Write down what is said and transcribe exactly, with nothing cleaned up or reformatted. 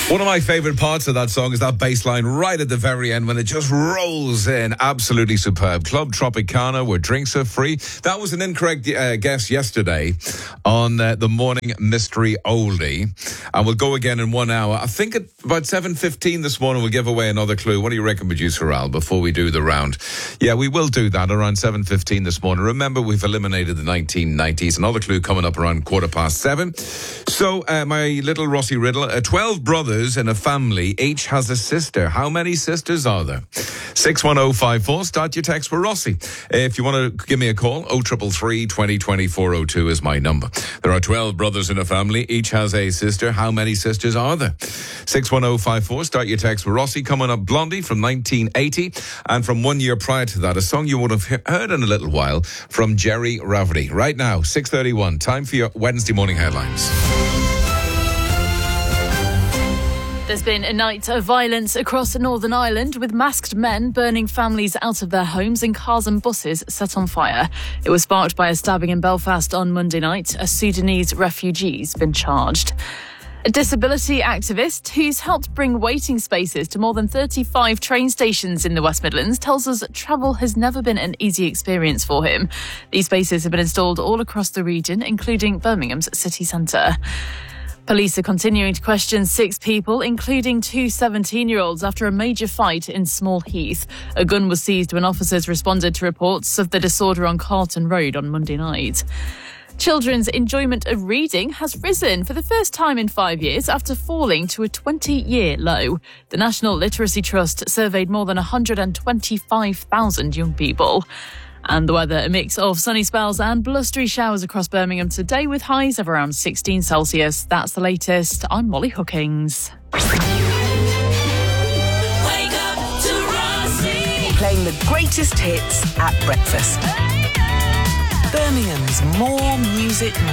One of my favourite parts of that song is that bass line right at the very end when it just rolls in. Absolutely superb. Club Tropicana, where drinks are free. That was an incorrect uh, guess yesterday on uh, the Morning Mystery Oldie. And we'll go again in one hour. I think at about seven fifteen this morning we'll give away another clue. What do you reckon, Producer Al, before we do the round? Yeah, we will do that around seven fifteen this morning. Remember, we've eliminated the nineteen nineties. Another clue coming up around quarter past seven. So, uh, my little Rossi riddle. Uh, twelve brothers in a family, each has a sister. How many sisters are there? six one oh five four. Start your text for Rossi. If you want to give me a call, oh three three, twenty, twenty-four oh two is my number. There are twelve brothers in a family. Each has a sister. How many sisters are there? six one oh five four. Start your text for Rossi. Coming up, Blondie from nineteen eighty. And from one year prior to that, a song you would have heard in a little while from Jerry Rafferty. Right now, six thirty-one. Time for your Wednesday morning headlines. There's been a night of violence across Northern Ireland with masked men burning families out of their homes and cars and buses set on fire. It was sparked by a stabbing in Belfast on Monday night. A Sudanese refugee's been charged. A disability activist who's helped bring waiting spaces to more than thirty-five train stations in the West Midlands tells us travel has never been an easy experience for him. These spaces have been installed all across the region, including Birmingham's city centre. Police are continuing to question six people, including two seventeen-year-olds, after a major fight in Small Heath. A gun was seized when officers responded to reports of the disorder on Carlton Road on Monday night. Children's enjoyment of reading has risen for the first time in five years after falling to a twenty-year low. The National Literacy Trust surveyed more than one hundred twenty-five thousand young people. And the weather, a mix of sunny spells and blustery showers across Birmingham today with highs of around sixteen Celsius. That's the latest. I'm Molly Hookings. Wake up to Rossi. Playing the greatest hits at breakfast. Birmingham's More Music